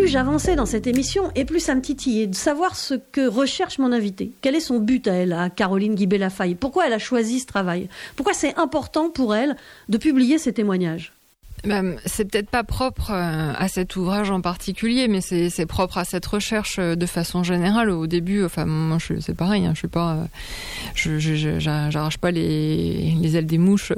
plus j'avançais dans cette émission, et plus ça me titillait de savoir ce que recherche mon invité. Quel est son but à elle, à Caroline Guibé-Lafaye? Pourquoi elle a choisi ce travail? Pourquoi c'est important pour elle de publier ces témoignages? C'est peut-être pas propre à cet ouvrage en particulier, mais c'est propre à cette recherche de façon générale. Au début, enfin, moi, c'est pareil, hein, je suis pas, j'arrache pas les ailes des mouches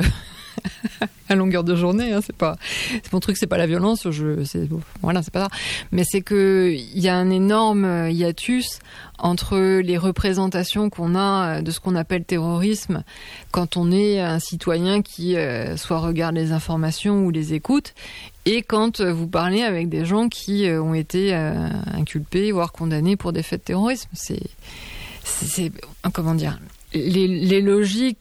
à longueur de journée, hein, c'est mon truc, c'est pas la violence, voilà, c'est pas ça. Mais c'est que il y a un énorme hiatus entre les représentations qu'on a de ce qu'on appelle terrorisme quand on est un citoyen qui soit regarde les informations ou les écoute, et quand vous parlez avec des gens qui ont été inculpés, voire condamnés pour des faits de terrorisme. C'est comment dire, les logiques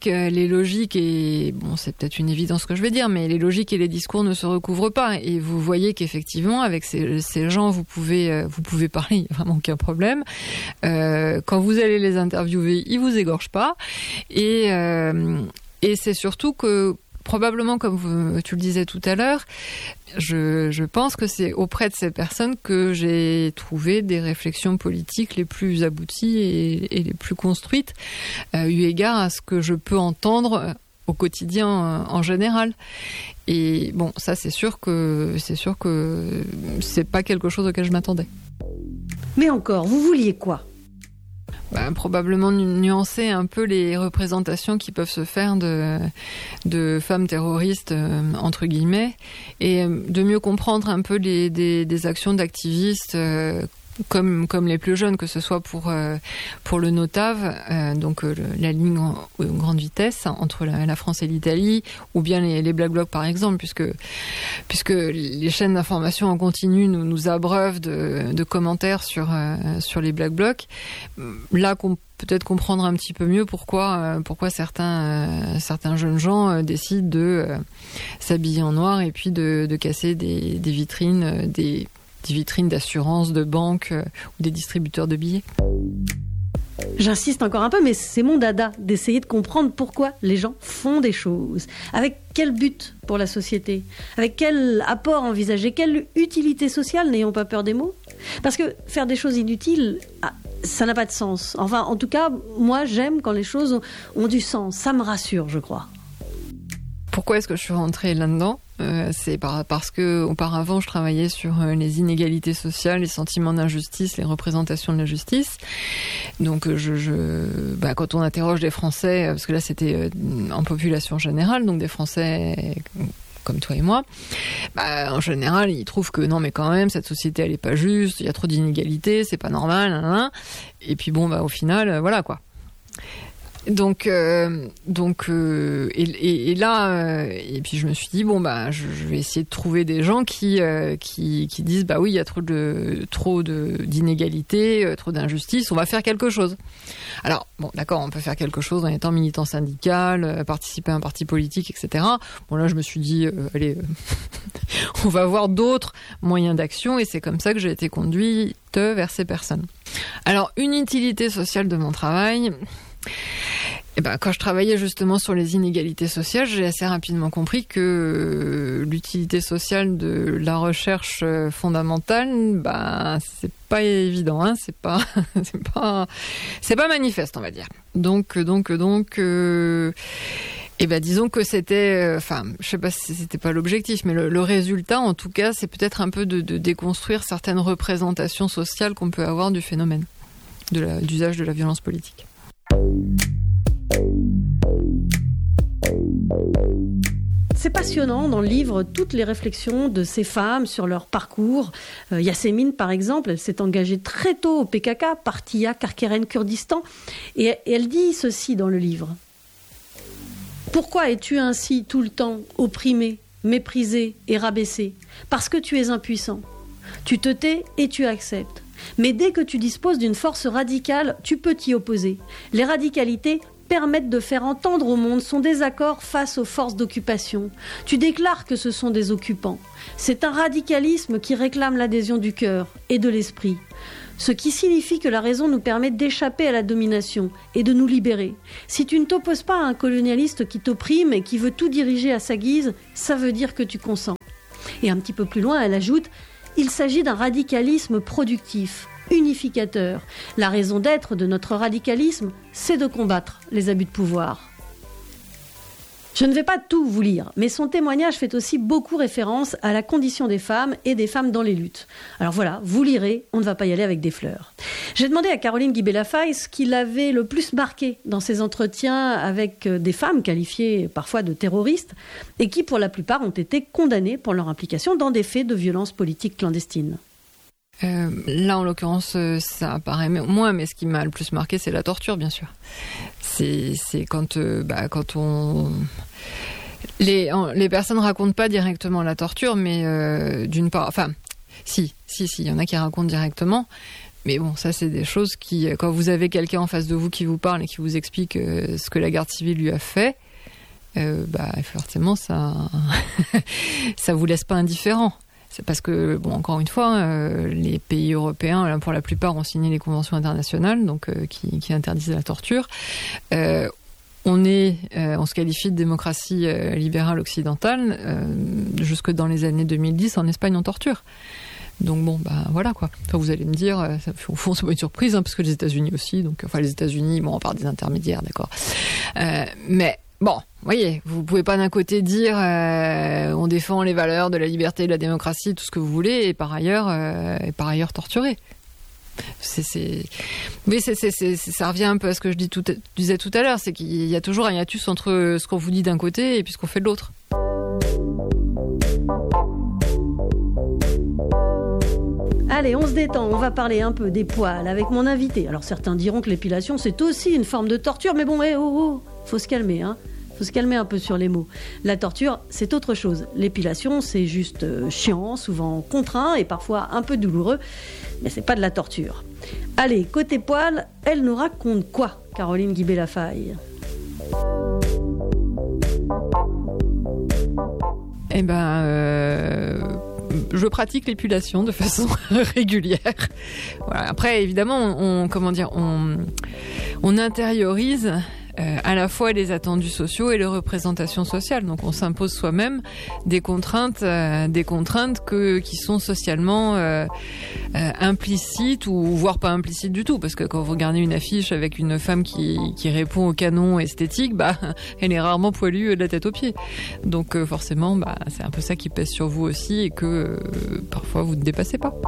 et bon, c'est peut-être une évidence ce que je vais dire, mais les logiques et les discours ne se recouvrent pas, et vous voyez qu'effectivement avec ces gens vous pouvez parler, il n'y a vraiment aucun problème. Quand vous allez les interviewer, ils vous égorgent pas, et c'est surtout que probablement, comme tu le disais tout à l'heure, je pense que c'est auprès de ces personnes que j'ai trouvé des réflexions politiques les plus abouties et les plus construites, eu égard à ce que je peux entendre au quotidien en général. Et bon, ça c'est sûr que c'est pas quelque chose auquel je m'attendais. Mais encore, vous vouliez quoi ? Probablement nuancer un peu les représentations qui peuvent se faire de femmes terroristes, entre guillemets, et de mieux comprendre un peu des actions d'activistes comme les plus jeunes, que ce soit pour le NOTAV, donc la ligne grande vitesse entre la France et l'Italie, ou bien les Black Blocs par exemple, puisque les chaînes d'information en continu nous abreuvent de commentaires sur les Black Blocs. Là, peut-être comprendre un petit peu mieux pourquoi certains jeunes gens décident de s'habiller en noir et puis de casser des vitrines, des vitrines d'assurance, de banque ou des distributeurs de billets. J'insiste encore un peu, mais c'est mon dada d'essayer de comprendre pourquoi les gens font des choses. Avec quel but pour la société? Avec quel apport envisagé? Quelle utilité sociale? N'ayons pas peur des mots. Parce que faire des choses inutiles, ça n'a pas de sens. Enfin, en tout cas, moi, j'aime quand les choses ont du sens. Ça me rassure, je crois. Pourquoi est-ce que je suis rentrée là-dedans ? C'est parce que auparavant je travaillais sur les inégalités sociales, les sentiments d'injustice, les représentations de la justice. Donc quand on interroge des Français, parce que là c'était en population générale, donc des Français comme toi et moi, en général ils trouvent que non mais quand même cette société elle est pas juste, il y a trop d'inégalités, c'est pas normal, et puis au final voilà quoi. Donc et là et puis je me suis dit je vais essayer de trouver des gens qui disent oui, il y a trop d'inégalités, trop d'injustices, on va faire quelque chose. Alors d'accord, on peut faire quelque chose en étant militant syndical, participer à un parti politique, etc. Là je me suis dit allez on va voir d'autres moyens d'action, et c'est comme ça que j'ai été conduite vers ces personnes. Alors une utilité sociale de mon travail, quand je travaillais justement sur les inégalités sociales, j'ai assez rapidement compris que l'utilité sociale de la recherche fondamentale, c'est pas évident, hein, c'est pas manifeste, on va dire. Donc, disons que c'était, je sais pas si c'était pas l'objectif, mais le résultat, en tout cas, c'est peut-être un peu de déconstruire certaines représentations sociales qu'on peut avoir du phénomène d'usage de la violence politique. C'est passionnant dans le livre, toutes les réflexions de ces femmes sur leur parcours. Yassémine, par exemple, elle s'est engagée très tôt au PKK, partie à Karkeren, Kurdistan, et elle dit ceci dans le livre. Pourquoi es-tu ainsi tout le temps opprimé, méprisé et rabaissé? Parce que tu es impuissant. Tu te tais et tu acceptes. Mais dès que tu disposes d'une force radicale, tu peux t'y opposer. Les radicalités permettent de faire entendre au monde son désaccord face aux forces d'occupation. Tu déclares que ce sont des occupants. C'est un radicalisme qui réclame l'adhésion du cœur et de l'esprit. Ce qui signifie que la raison nous permet d'échapper à la domination et de nous libérer. Si tu ne t'opposes pas à un colonialiste qui t'opprime et qui veut tout diriger à sa guise, ça veut dire que tu consens. Et un petit peu plus loin, elle ajoute: Il s'agit d'un radicalisme productif, unificateur. La raison d'être de notre radicalisme, c'est de combattre les abus de pouvoir. Je ne vais pas tout vous lire, mais son témoignage fait aussi beaucoup référence à la condition des femmes et des femmes dans les luttes. Alors voilà, vous lirez, on ne va pas y aller avec des fleurs. J'ai demandé à Caroline Guibé-Lafaye ce qui l'avait le plus marqué dans ses entretiens avec des femmes qualifiées parfois de terroristes et qui pour la plupart ont été condamnées pour leur implication dans des faits de violence politique clandestine. Là, en l'occurrence, ça apparaît moins, mais ce qui m'a le plus marqué, c'est la torture, bien sûr. C'est quand on... Les personnes racontent pas directement la torture, mais d'une part... Enfin, si, il y en a qui racontent directement. Mais bon, ça, c'est des choses qui... Quand vous avez quelqu'un en face de vous qui vous parle et qui vous explique ce que la garde civile lui a fait, forcément, ça ça vous laisse pas indifférent. C'est parce que, bon, encore une fois, les pays européens, là, pour la plupart, ont signé les conventions internationales, donc qui interdisent la torture. On se qualifie de démocratie libérale occidentale. Jusque dans les années 2010, en Espagne, on torture. Donc bon, voilà quoi. Enfin, vous allez me dire, au fond, c'est pas une surprise, parce que les États-Unis aussi. Donc, les États-Unis, bon, par des intermédiaires, d'accord. Mais bon, voyez, vous pouvez pas d'un côté dire on défend les valeurs de la liberté, de la démocratie, tout ce que vous voulez, et par ailleurs torturer. Oui, ça revient un peu à ce que je disais tout à l'heure, c'est qu'il y a toujours un hiatus entre ce qu'on vous dit d'un côté et puis ce qu'on fait de l'autre. Allez, on se détend, on va parler un peu des poils avec mon invité. Alors certains diront que l'épilation c'est aussi une forme de torture, mais bon, faut se calmer, hein. Faut se calmer un peu sur les mots. La torture, c'est autre chose. L'épilation, c'est juste chiant, souvent contraint et parfois un peu douloureux, mais c'est pas de la torture. Allez, côté poils, elle nous raconte quoi, Caroline Guibé-Lafaye ? Je pratique l'épilation de façon régulière. Voilà. Après, évidemment, on intériorise à la fois les attendus sociaux et les représentations sociales. Donc on s'impose soi-même des contraintes qui sont socialement implicites ou voire pas implicites du tout, parce que quand vous regardez une affiche avec une femme qui répond au canon esthétique, elle est rarement poilue de la tête aux pieds. Donc forcément, c'est un peu ça qui pèse sur vous aussi et que parfois vous ne dépassez pas.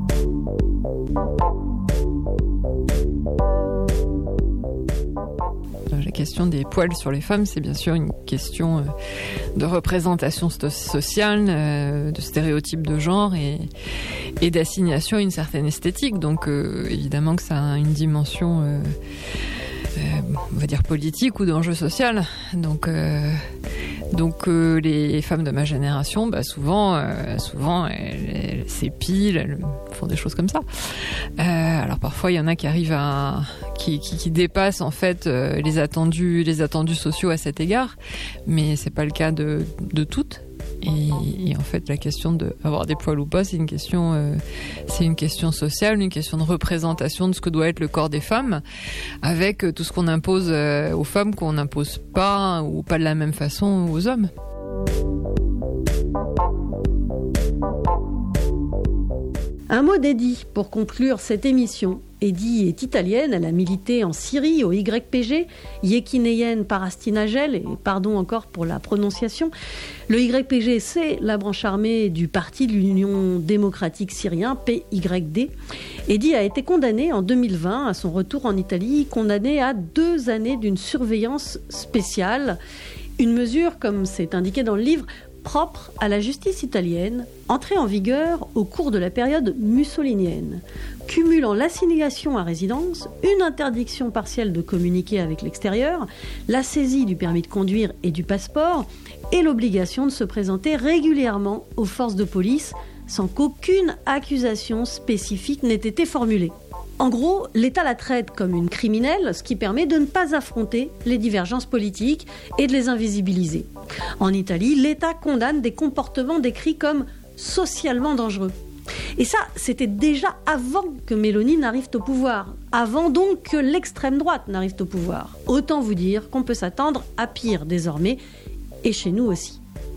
La question des poils sur les femmes, c'est bien sûr une question de représentation sociale, de stéréotypes de genre et d'assignation à une certaine esthétique. Donc évidemment que ça a une dimension, on va dire politique ou d'enjeu social. Donc les femmes de ma génération, souvent elles s'épilent, elles font des choses comme ça. Alors parfois il y en a qui arrivent qui dépassent en fait les attendus sociaux à cet égard, mais c'est pas le cas de toutes. Et en fait, la question d'avoir des poils ou pas, c'est une question sociale, une question de représentation de ce que doit être le corps des femmes, avec tout ce qu'on impose aux femmes qu'on n'impose pas ou pas de la même façon aux hommes. Un mot d'Eddie pour conclure cette émission. Eddie est italienne, elle a milité en Syrie au YPG, Yekineyene Parastinagel, et pardon encore pour la prononciation. Le YPG, c'est la branche armée du Parti de l'Union démocratique syrien, PYD. Eddie a été condamnée en 2020 à son retour en Italie, condamnée à 2 années d'une surveillance spéciale. Une mesure, comme c'est indiqué dans le livre, propre à la justice italienne, entrée en vigueur au cours de la période mussolinienne, cumulant l'assignation à résidence, une interdiction partielle de communiquer avec l'extérieur, la saisie du permis de conduire et du passeport, et l'obligation de se présenter régulièrement aux forces de police sans qu'aucune accusation spécifique n'ait été formulée. En gros, l'État la traite comme une criminelle, ce qui permet de ne pas affronter les divergences politiques et de les invisibiliser. En Italie, l'État condamne des comportements décrits comme socialement dangereux. Et ça, c'était déjà avant que Meloni n'arrive au pouvoir, avant donc que l'extrême droite n'arrive au pouvoir. Autant vous dire qu'on peut s'attendre à pire désormais, et chez nous aussi.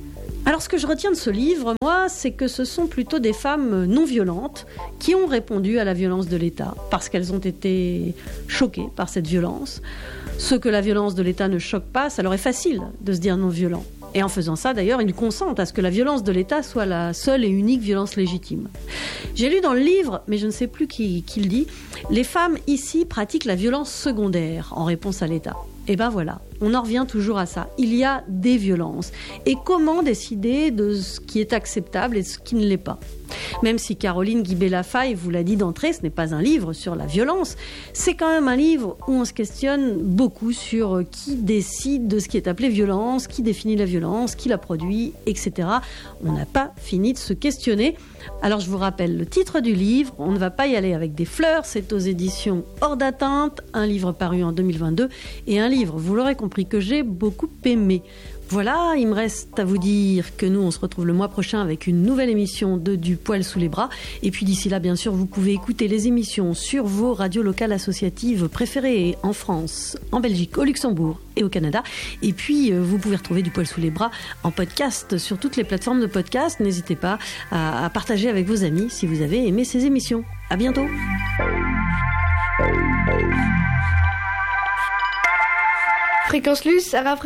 Alors ce que je retiens de ce livre, moi, c'est que ce sont plutôt des femmes non violentes qui ont répondu à la violence de l'État parce qu'elles ont été choquées par cette violence. Ceux que la violence de l'État ne choque pas, ça leur est facile de se dire non violent. Et en faisant ça, d'ailleurs, ils consentent à ce que la violence de l'État soit la seule et unique violence légitime. J'ai lu dans le livre, mais je ne sais plus qui le dit, les femmes ici pratiquent la violence secondaire en réponse à l'État. Et ben voilà, on en revient toujours à ça. Il y a des violences. Et comment décider de ce qui est acceptable et ce qui ne l'est pas ? Même si Caroline Guibé-Lafaille vous l'a dit d'entrée, ce n'est pas un livre sur la violence, c'est quand même un livre où on se questionne beaucoup sur qui décide de ce qui est appelé violence, qui définit la violence, qui la produit, etc. On n'a pas fini de se questionner. Alors je vous rappelle le titre du livre, On ne va pas y aller avec des fleurs, c'est aux éditions Hors d'atteinte, un livre paru en 2022 et un livre, vous l'aurez compris, que j'ai beaucoup aimé. Voilà, il me reste à vous dire que nous, on se retrouve le mois prochain avec une nouvelle émission de Du poil sous les bras. Et puis d'ici là, bien sûr, vous pouvez écouter les émissions sur vos radios locales associatives préférées en France, en Belgique, au Luxembourg et au Canada. Et puis, vous pouvez retrouver Du poil sous les bras en podcast sur toutes les plateformes de podcast. N'hésitez pas à partager avec vos amis si vous avez aimé ces émissions. À bientôt. Fréquence Luce, Sarah